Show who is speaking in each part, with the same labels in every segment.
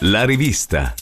Speaker 1: La rivista.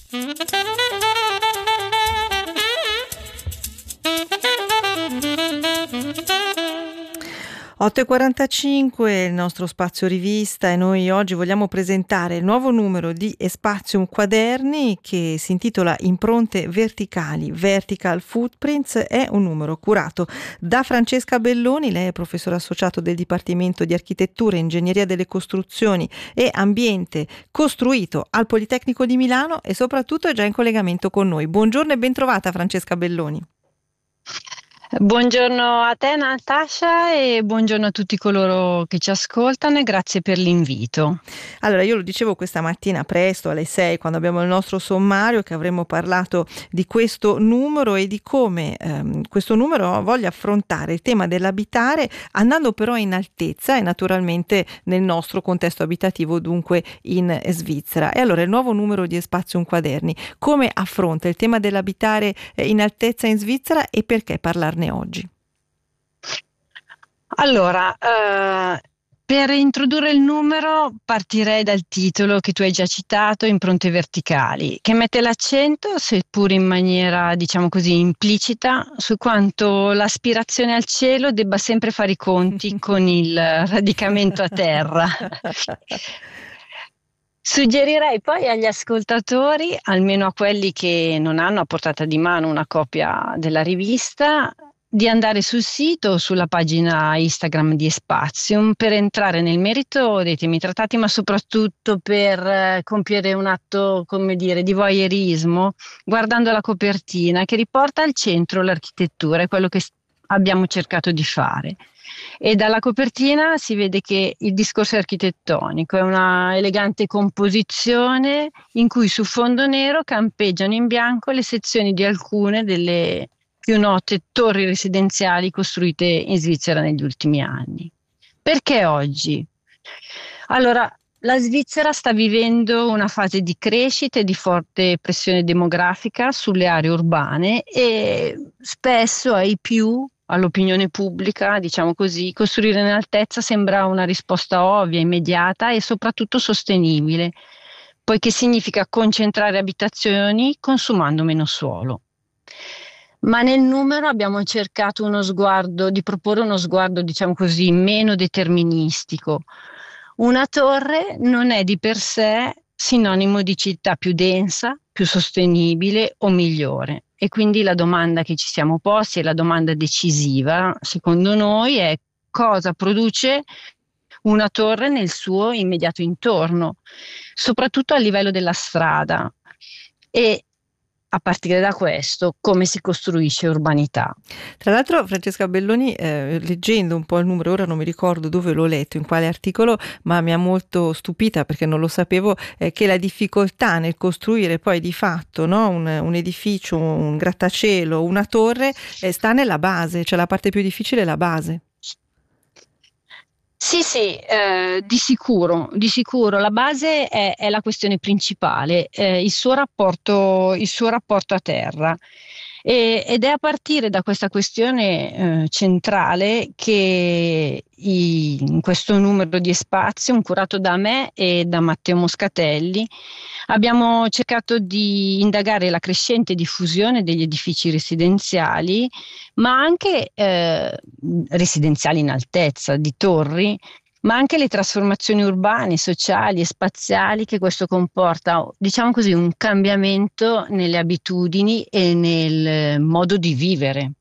Speaker 2: 8:45, il nostro spazio rivista, e noi oggi vogliamo presentare il nuovo numero di Espazium Quaderni che si intitola Impronte verticali, Vertical Footprints. È un numero curato da Francesca Belloni. Lei è professore associato del Dipartimento di Architettura, Ingegneria delle Costruzioni e Ambiente Costruito al Politecnico di Milano e soprattutto è già in collegamento con noi. Buongiorno e bentrovata Francesca Belloni.
Speaker 3: Buongiorno a te Natascia e buongiorno a tutti coloro che ci ascoltano e grazie per l'invito.
Speaker 2: Allora, io lo dicevo questa mattina presto alle 6 quando abbiamo il nostro sommario che avremmo parlato di questo numero e di come questo numero voglia affrontare il tema dell'abitare andando però in altezza e naturalmente nel nostro contesto abitativo, dunque in Svizzera. E allora il nuovo numero di Espazium Quaderni come affronta il tema dell'abitare in altezza in Svizzera e perché parlarne oggi?
Speaker 3: Allora, per introdurre il numero partirei dal titolo che tu hai già citato, Impronte verticali, che mette l'accento, seppur in maniera, diciamo così, implicita, su quanto l'aspirazione al cielo debba sempre fare i conti con il radicamento a terra. Suggerirei poi agli ascoltatori, almeno a quelli che non hanno a portata di mano una copia della rivista, di andare sul sito o sulla pagina Instagram di Espazium per entrare nel merito dei temi trattati, ma soprattutto per compiere un atto, come dire, di voyeurismo, guardando la copertina che riporta al centro l'architettura, è quello che abbiamo cercato di fare. E dalla copertina si vede che il discorso è architettonico, è una elegante composizione in cui su fondo nero campeggiano in bianco le sezioni di alcune delle più note torri residenziali costruite in Svizzera negli ultimi anni. Perché oggi? Allora, la Svizzera sta vivendo una fase di crescita e di forte pressione demografica sulle aree urbane e spesso ai più, all'opinione pubblica, diciamo così, costruire in altezza sembra una risposta ovvia, immediata e soprattutto sostenibile, poiché significa concentrare abitazioni consumando meno suolo. Ma nel numero abbiamo cercato di proporre uno sguardo, diciamo così, meno deterministico. Una torre non è di per sé sinonimo di città più densa, più sostenibile o migliore. E quindi la domanda che ci siamo posti, e la domanda decisiva, secondo noi, è cosa produce una torre nel suo immediato intorno, soprattutto a livello della strada. E a partire da questo, come si costruisce urbanità.
Speaker 2: Tra l'altro, Francesca Belloni, leggendo un po' il numero, ora non mi ricordo dove l'ho letto, in quale articolo, ma mi ha molto stupita perché non lo sapevo, che la difficoltà nel costruire poi di fatto, no, un edificio, un grattacielo, una torre, sta nella base, cioè la parte più difficile è la base.
Speaker 3: Sì, di sicuro. La base è la questione principale, il suo rapporto a terra. Ed è a partire da questa questione centrale che in questo numero di Espazium, curato da me e da Matteo Moscatelli, abbiamo cercato di indagare la crescente diffusione degli edifici residenziali, ma anche residenziali in altezza, di torri, ma anche le trasformazioni urbane, sociali e spaziali che questo comporta, diciamo così, un cambiamento nelle abitudini e nel modo di vivere.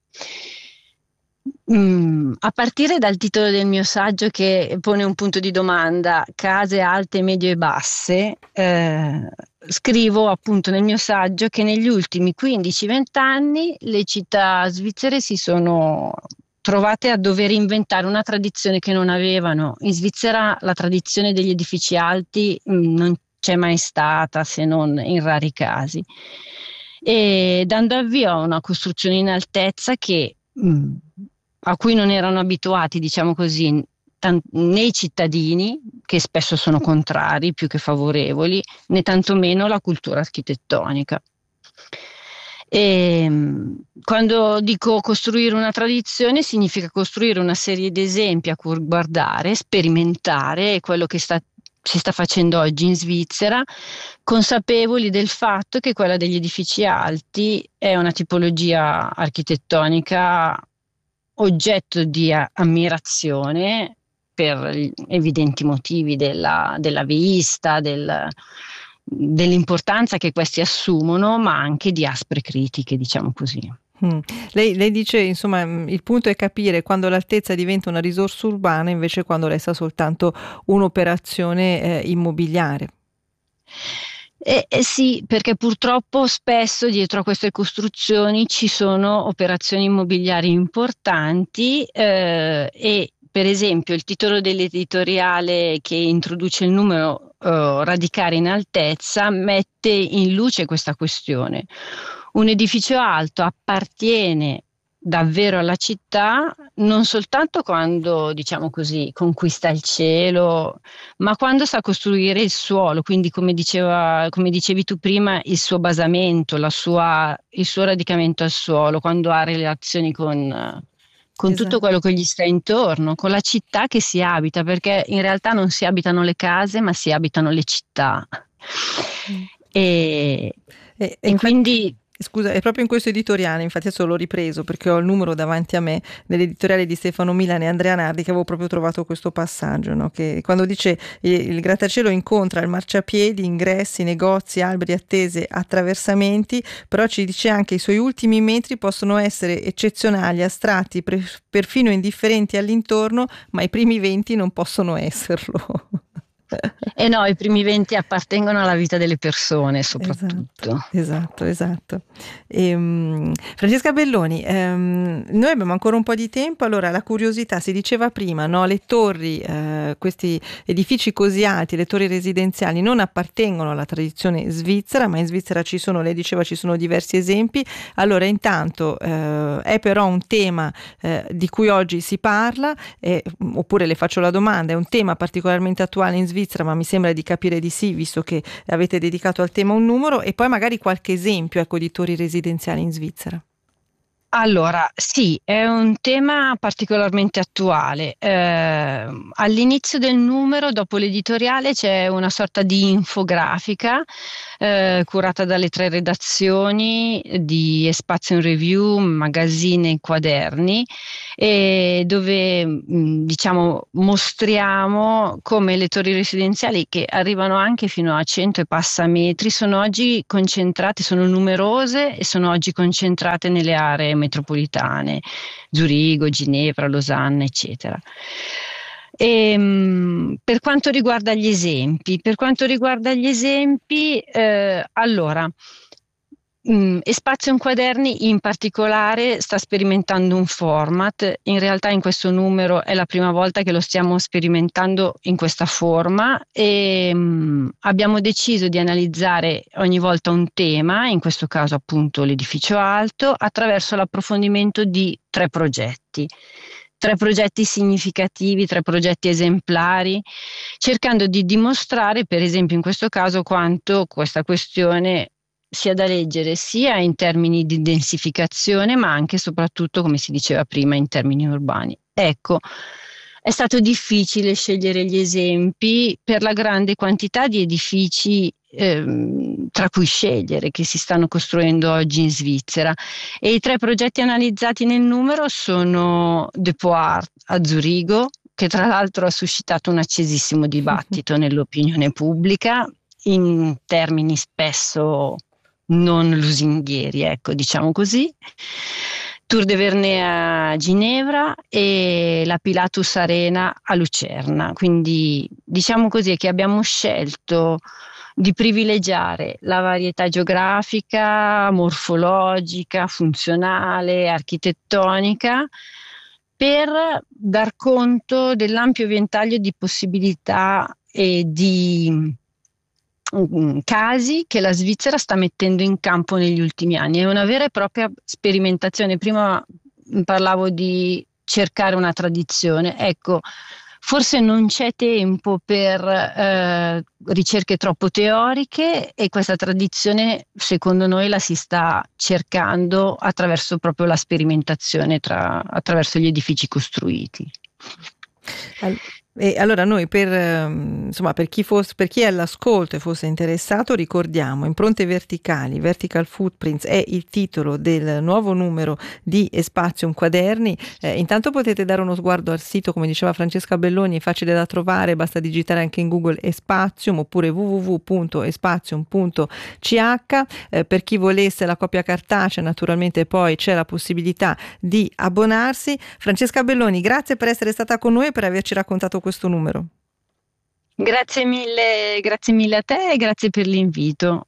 Speaker 3: A partire dal titolo del mio saggio che pone un punto di domanda, case alte, medie e basse, scrivo appunto nel mio saggio che negli ultimi 15-20 anni le città svizzere si sono trovate a dover inventare una tradizione che non avevano. In Svizzera la tradizione degli edifici alti non c'è mai stata, se non in rari casi, e dando avvio a una costruzione in altezza a cui non erano abituati, diciamo così, né i cittadini, che spesso sono contrari più che favorevoli, né tantomeno la cultura architettonica. E quando dico costruire una tradizione significa costruire una serie di esempi a cui guardare, sperimentare, e quello che sta si sta facendo oggi in Svizzera, consapevoli del fatto che quella degli edifici alti è una tipologia architettonica oggetto di ammirazione per gli evidenti motivi della vista, dell'importanza che questi assumono, ma anche di aspre critiche, diciamo così.
Speaker 2: Lei dice, insomma, il punto è capire quando l'altezza diventa una risorsa urbana invece quando resta soltanto un'operazione immobiliare.
Speaker 3: Sì, perché purtroppo spesso dietro a queste costruzioni ci sono operazioni immobiliari importanti e per esempio il titolo dell'editoriale che introduce il numero radicare in altezza mette in luce questa questione. Un edificio alto appartiene davvero alla città non soltanto quando, diciamo così, conquista il cielo, ma quando sa costruire il suolo, quindi come dicevi tu prima, il suo basamento, il suo radicamento al suolo, quando ha relazioni con tutto quello che gli sta intorno, con la città che si abita, perché in realtà non si abitano le case, ma si abitano le città. E quindi...
Speaker 2: Scusa, è proprio in questo editoriale, infatti adesso l'ho ripreso perché ho il numero davanti a me dell'editoriale di Stefano Milani e Andrea Nardi che avevo proprio trovato questo passaggio, no? Che quando dice il grattacielo incontra il marciapiedi, ingressi, negozi, alberi, attese, attraversamenti, però ci dice anche i suoi ultimi metri possono essere eccezionali, astratti, perfino indifferenti all'intorno, ma i primi 20 non possono esserlo.
Speaker 3: No, i primi 20 appartengono alla vita delle persone soprattutto.
Speaker 2: Esatto. Francesca Belloni, noi abbiamo ancora un po' di tempo, allora la curiosità, si diceva prima, no? Le torri, questi edifici così alti, le torri residenziali non appartengono alla tradizione svizzera, ma in Svizzera ci sono diversi esempi. Allora intanto è però un tema di cui oggi si parla, oppure le faccio la domanda, è un tema particolarmente attuale in Svizzera, ma mi sembra di capire di sì, visto che avete dedicato al tema un numero, e poi magari qualche esempio, ecco, di torri residenziali in Svizzera.
Speaker 3: Allora, sì, è un tema particolarmente attuale. All'inizio del numero, dopo l'editoriale, c'è una sorta di infografica curata dalle 3 redazioni di Espazium Review, Magazine e Quaderni, dove diciamo mostriamo come le torri residenziali, che arrivano anche fino a 100 e passa metri, sono oggi concentrate, sono numerose e sono oggi concentrate nelle aree metropolitane, Zurigo, Ginevra, Losanna, eccetera. Per quanto riguarda gli esempi, allora, Espazium Quaderni in particolare sta sperimentando un format. In realtà in questo numero è la prima volta che lo stiamo sperimentando in questa forma e abbiamo deciso di analizzare ogni volta un tema, in questo caso appunto l'edificio alto, attraverso l'approfondimento di 3 progetti. 3 progetti significativi, 3 progetti esemplari, cercando di dimostrare, per esempio in questo caso, quanto questa questione sia da leggere sia in termini di densificazione, ma anche e soprattutto, come si diceva prima, in termini urbani. Ecco, è stato difficile scegliere gli esempi per la grande quantità di edifici tra cui scegliere che si stanno costruendo oggi in Svizzera, e i 3 progetti analizzati nel numero sono De Poort a Zurigo, che tra l'altro ha suscitato un accesissimo dibattito nell'opinione pubblica in termini spesso non lusinghieri, ecco, diciamo così. Tour de Vernet a Ginevra e la Pilatus Arena a Lucerna. Quindi diciamo così che abbiamo scelto di privilegiare la varietà geografica, morfologica, funzionale, architettonica, per dar conto dell'ampio ventaglio di possibilità e di casi che la Svizzera sta mettendo in campo negli ultimi anni. È una vera e propria sperimentazione. Prima parlavo di cercare una tradizione, ecco, forse non c'è tempo per ricerche troppo teoriche, e questa tradizione secondo noi la si sta cercando attraverso proprio la sperimentazione attraverso gli edifici costruiti.
Speaker 2: E allora noi per chi è all'ascolto e fosse interessato, ricordiamo Impronte verticali, Vertical Footprints è il titolo del nuovo numero di Espazium Quaderni. Intanto potete dare uno sguardo al sito, come diceva Francesca Belloni, è facile da trovare, basta digitare anche in Google Espazium oppure www.espazium.ch. Per chi volesse la copia cartacea, naturalmente poi c'è la possibilità di abbonarsi. Francesca Belloni, grazie per essere stata con noi e per averci raccontato questo numero.
Speaker 3: Grazie mille a te e grazie per l'invito.